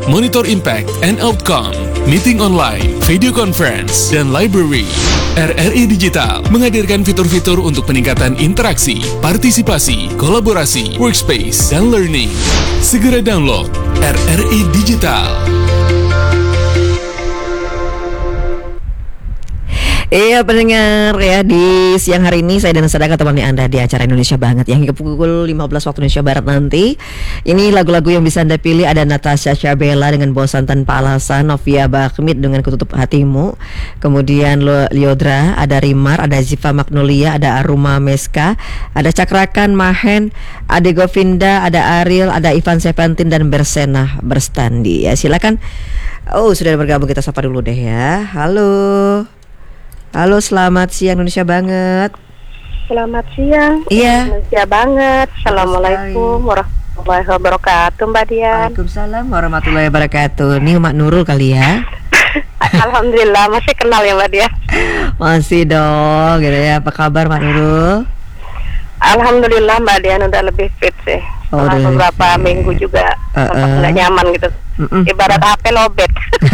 monitor impact and outcome, meeting online, video conference, dan library. RRI Digital menghadirkan fitur-fitur untuk peningkatan interaksi, partisipasi, kolaborasi, workspace, dan learning. Segera download RRI Digital. Iya pendengar ya, di siang hari ini saya dan Sadaka temani Anda di acara Indonesia Banget yang hingga pukul 15 waktu Indonesia Barat nanti. Ini lagu-lagu yang bisa Anda pilih, ada Natasha Syabela dengan Bosan Tanpa Alasan, Novia Bakhmit dengan Kututup Hatimu, kemudian Liodra, ada Rimar, ada Ziva Magnolia, ada Aruma Meska, ada Cakrakan Mahen, Ade Govinda, ada Ariel, ada Ivan Seventin dan Bersena Berstandi. Ya silakan. Oh sudah bergabung, kita sapa dulu deh ya. Halo, selamat siang Indonesia Banget. Selamat siang. Iya. Indonesia Banget. Assalamualaikum warahmatullahi wabarakatuh, Mbak Dian. Waalaikumsalam warahmatullahi wabarakatuh. Ini Mak Nurul kali ya. Alhamdulillah masih kenal ya Mbak Dian. Masih dong, gitu ya. Apa kabar Mak Nurul? Alhamdulillah Mbak Dian udah lebih fit sih. Setelah beberapa minggu juga nggak nyaman gitu. Ibarat HP lobet.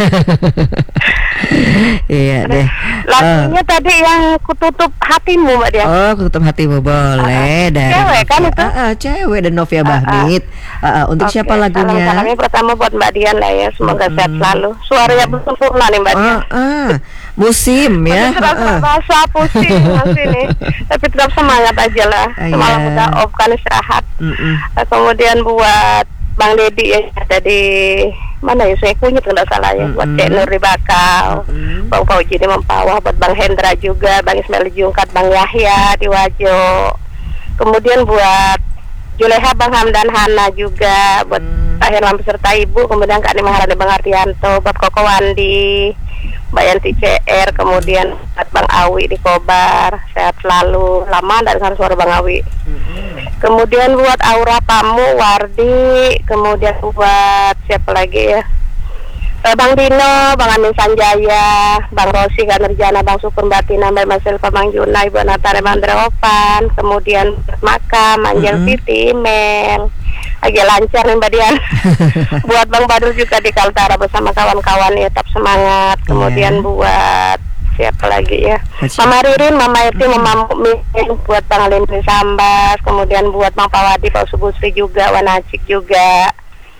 Iya deh. Lagunya tadi yang Kututup Hatimu Mbak Dian. Oh, Kututup Hatimu boleh. Dari cewek kan itu? Cewek dan Novia Bakhmit. Untuk siapa lagunya? Salamnya pertama buat Mbak Dian lah ya. Semoga sehat selalu. Suaranya belum sempurna nih Mbak Dian. Musim ya. Bahasa pusing masih nih. Tapi tetap semangat aja lah. Semalam udah off kan istirahat. Kemudian buat Bang Dedi ya, ada di mana ya, saya kunyit nggak salah ya, buat Cek Nur di Bakau, Bang Fauji di Mempawah, buat Bang Hendra juga, Bang Ismail Jungkat, Bang Yahya di Wajo, kemudian buat Juleha, Bang Hamdan Hana juga, buat Pak Herman beserta Ibu, kemudian Kak Ani Maharani, Bang Artianto, buat Koko Wandi, Mbak Yanti CR, kemudian buat Bang Awi di Kobar, sehat selalu, lama dan harus suara Bang Awi. Kemudian buat Aura Pamu, Wardi, kemudian buat siapa lagi ya? Bang Dino, Bang Amin Sanjaya, Bang Rosi, Kak Nurjana, Bang Syukur, Mbak Tina, Mbak Masilva, Bang Juna, Ibu Natare, Mandra Opan, kemudian Maka, Manjel Siti, Mel. Lagi lancar nih Mbak Dian. Buat Bang Badul juga di Kaltara bersama kawan-kawan ya, tetap semangat. Kemudian buat siapa lagi ya, Mama Ririn, Mama Eti, Mama Mukmin, buat Bang Lindri Sambas, kemudian buat Bang Pawadi, Pak Subusri juga, Wanacik juga,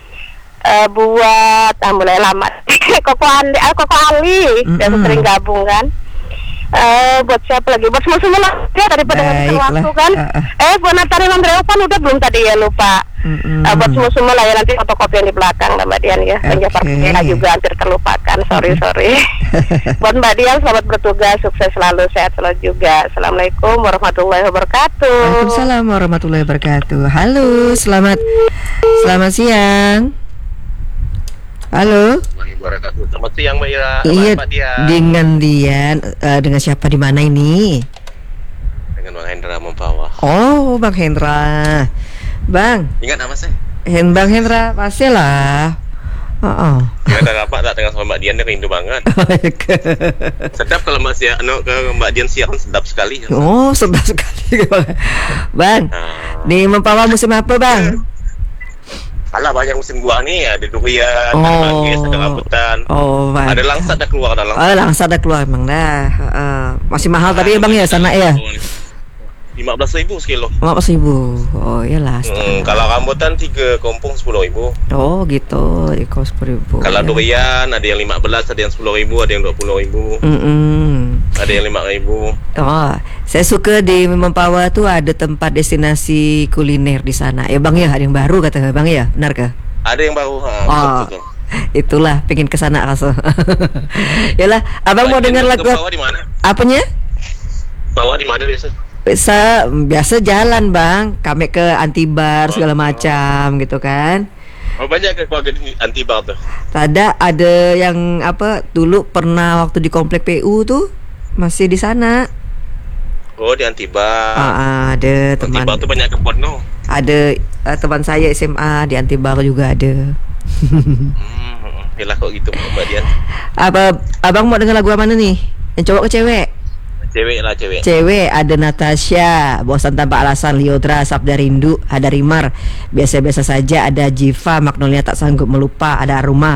buat mulai lama Koko Ali udah sering gabung kan. Buat siapa lagi, buat semua lah ya, daripada ngasih waktu kan. Buat Natari Mandreopan udah belum tadi ya, lupa. Buat semua lah ya, nanti fotokopi yang di belakang lah Mbak Dian ya. Penjafar Kena juga hampir terlupakan, sorry. Buat Mbak Dian selamat bertugas, sukses selalu, sehat selalu juga. Assalamualaikum warahmatullahi wabarakatuh. Waalaikumsalam warahmatullahi wabarakatuh. Halo, selamat siang. Halo. Selamat siang Mbak Ira. Iya, Mbak Dian. dengan Dian, dengan siapa di mana ini? Dengan Bang Hendra Mempawah. Oh, Bang Hendra. Bang. Ingat nama saya? Bang Hendra, pastilah. Ya ada rapat tak dengan sama Mbak Dian, dia rindu banget. Sedap kalau Mbak Dian siaran, sedap sekali. Oh, sedap sekali. Bang, di Mempawah musim apa Bang? Alah banyak musim buah nih, ada durian, ada manggis, ada rambutan. Ada langsat dah keluar, langsat dah keluar emang dah. Masih mahal tadi ya Bang ya sana ya? 15.000 sekilo. 15.000. Oh iyalah. Kalau rambutan 3 kompong 10.000. Oh gitu, 10.000. Kalau durian ada yang 15, ada yang 10.000, ada yang 20.000. Ada yang 5.000. Oh, saya suka di Mempawah tuh ada tempat destinasi kuliner di sana. Ya Bang ya, ada yang baru kata Bang ya, benar kah? Ada yang baru. Betul. Itulah, pengen kesana langsung. Yalah, Abang mau dengar lagu Mempawah di mana? Apanya? Mempawah di mana biasa? Biasa jalan Bang, kami ke Antibar segala macam gitu kan. Banyak ke keluarga Antibar tuh. Ada yang apa dulu pernah waktu di komplek PU tuh masih di sana. Oh di Antibar. Ada teman. Antibar tuh banyak kebun no. Ada teman saya SMA di Antibar juga ada. Yalah kok gitu Mbak Dian. Abang mau dengar lagu mana nih? Yang cowok ke cewek? Cewek lah, cewek. Cewek ada Natasha, Bosan Tanpa Alasan, Liodra, Sabda Rindu, ada Rimar, Biasa-biasa saja, ada Jiva, Magnolia Tak Sanggup Melupa, ada Aruma,